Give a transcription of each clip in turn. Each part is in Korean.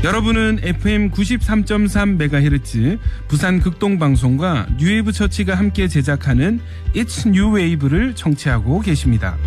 여러분은 FM 93.3MHz 부산 극동방송과 뉴웨이브 처치가 함께 제작하는 It's New Wave를 청취하고 계십니다.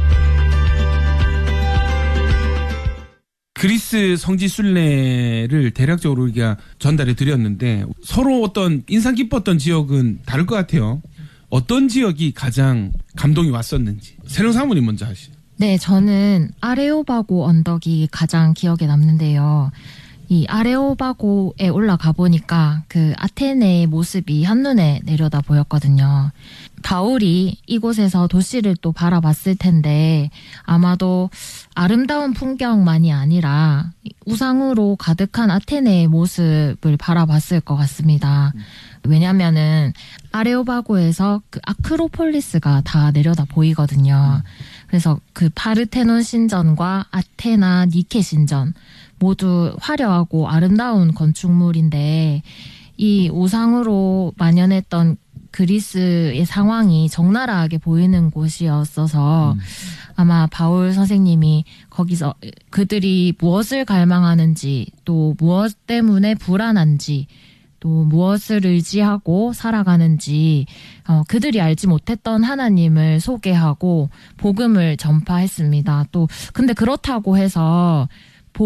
그리스 성지 순례를 대략적으로 우리가 전달해 드렸는데 서로 어떤 인상 깊었던 지역은 다를 것 같아요. 어떤 지역이 가장 감동이 왔었는지 세령 사모님 먼저 하시죠. 네, 저는 아레오바고 언덕이 가장 기억에 남는데요. 이 아레오바고에 올라가 보니까 그 아테네의 모습이 한눈에 내려다 보였거든요. 바울이 이곳에서 도시를 또 바라봤을 텐데 아마도 아름다운 풍경만이 아니라 우상으로 가득한 아테네의 모습을 바라봤을 것 같습니다. 왜냐면은 아레오바고에서 그 아크로폴리스가 다 내려다 보이거든요. 그래서 그 파르테논 신전과 아테나 니케 신전 모두 화려하고 아름다운 건축물인데 이 우상으로 만연했던 그리스의 상황이 적나라하게 보이는 곳이었어서 아마 바울 선생님이 거기서 그들이 무엇을 갈망하는지 또 무엇 때문에 불안한지 또 무엇을 의지하고 살아가는지 그들이 알지 못했던 하나님을 소개하고 복음을 전파했습니다. 또 근데 그렇다고 해서